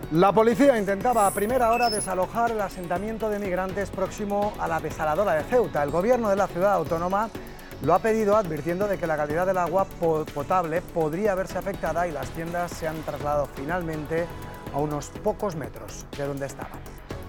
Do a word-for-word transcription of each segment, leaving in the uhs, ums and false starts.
La policía intentaba a primera hora desalojar el asentamiento de migrantes próximo a la desaladora de Ceuta. El gobierno de la ciudad autónoma lo ha pedido advirtiendo de que la calidad del agua potable podría verse afectada y las tiendas se han trasladado finalmente a unos pocos metros de donde estaban.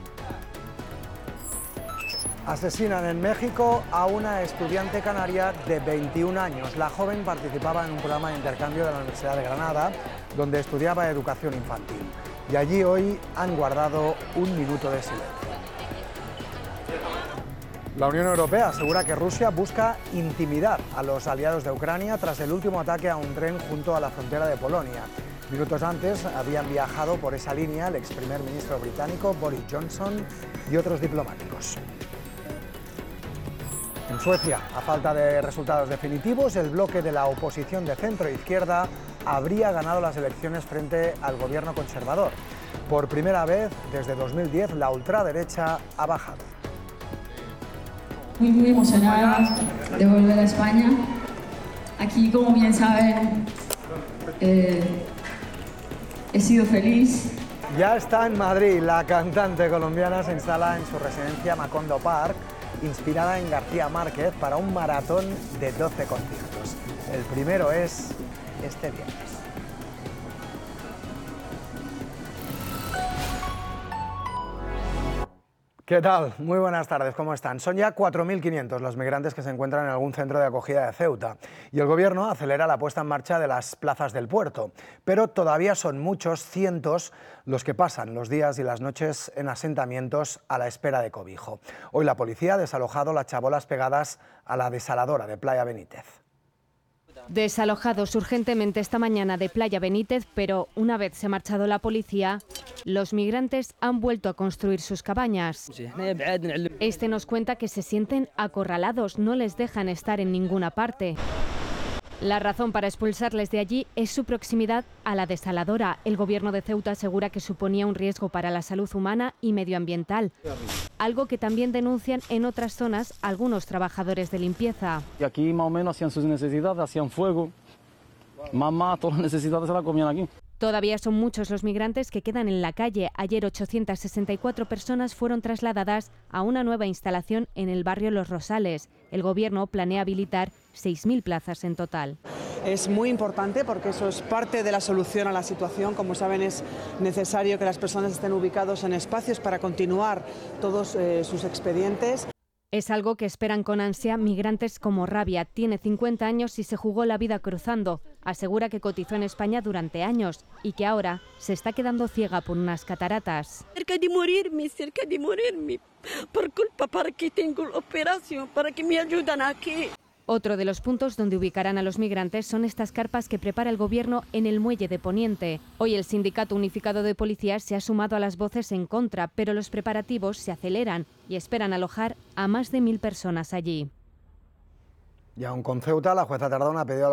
Asesinan en México a una estudiante canaria de veintiún años. La joven participaba en un programa de intercambio de la Universidad de Granada, donde estudiaba educación infantil. Y allí hoy han guardado un minuto de silencio. La Unión Europea asegura que Rusia busca intimidar a los aliados de Ucrania tras el último ataque a un tren junto a la frontera de Polonia. Minutos antes habían viajado por esa línea el ex primer ministro británico Boris Johnson y otros diplomáticos. En Suecia, a falta de resultados definitivos, el bloque de la oposición de centro-izquierda habría ganado las elecciones frente al gobierno conservador. Por primera vez desde dos mil diez, la ultraderecha ha bajado. Muy, muy emocionada de volver a España. Aquí, como bien saben, eh, he sido feliz. Ya está en Madrid. La cantante colombiana se instala en su residencia Macondo Park, inspirada en García Márquez, para un maratón de doce conciertos. El primero es este viernes. ¿Qué tal? Muy buenas tardes, ¿cómo están? Son ya cuatro mil quinientos los migrantes que se encuentran en algún centro de acogida de Ceuta y el gobierno acelera la puesta en marcha de las plazas del puerto, pero todavía son muchos, cientos, los que pasan los días y las noches en asentamientos a la espera de cobijo. Hoy la policía ha desalojado las chabolas pegadas a la desaladora de Playa Benítez. Desalojados urgentemente esta mañana de Playa Benítez, pero una vez se ha marchado la policía, los migrantes han vuelto a construir sus cabañas. Este nos cuenta que se sienten acorralados, no les dejan estar en ninguna parte. La razón para expulsarles de allí es su proximidad a la desaladora. El gobierno de Ceuta asegura que suponía un riesgo para la salud humana y medioambiental, algo que también denuncian en otras zonas algunos trabajadores de limpieza. Y aquí más o menos hacían sus necesidades, hacían fuego, mamá, todas las necesidades se las comían aquí. Todavía son muchos los migrantes que quedan en la calle. Ayer ochocientas sesenta y cuatro personas fueron trasladadas a una nueva instalación en el barrio Los Rosales. El gobierno planea habilitar seis mil plazas en total. Es muy importante porque eso es parte de la solución a la situación. Como saben, es necesario que las personas estén ubicados en espacios para continuar todos eh, sus expedientes. Es algo que esperan con ansia migrantes como Rabia. Tiene cincuenta años y se jugó la vida cruzando. Asegura que cotizó en España durante años y que ahora se está quedando ciega por unas cataratas. Cerca de morirme, cerca de morirme, por culpa para que tengo la operación, para que me ayuden aquí. Otro de los puntos donde ubicarán a los migrantes son estas carpas que prepara el gobierno en el muelle de Poniente. Hoy el Sindicato Unificado de Policías se ha sumado a las voces en contra, pero los preparativos se aceleran y esperan alojar a más de mil personas allí. Y aún con Ceuta, la jueza Tardón ha pedido a